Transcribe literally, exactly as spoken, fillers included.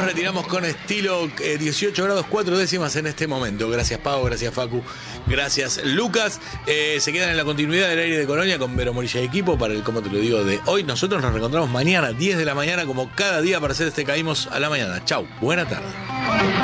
retiramos con estilo, eh, dieciocho grados cuatro décimas en este momento. Gracias Pau, gracias Facu, gracias Lucas. Eh, se quedan en la continuidad del aire de Colonia con Vero Morilla y equipo para el Cómo te lo digo de hoy. Nosotros nos reencontramos mañana, diez de la mañana, como cada día, para hacer este Caímos a la mañana. Chau, buena tarde.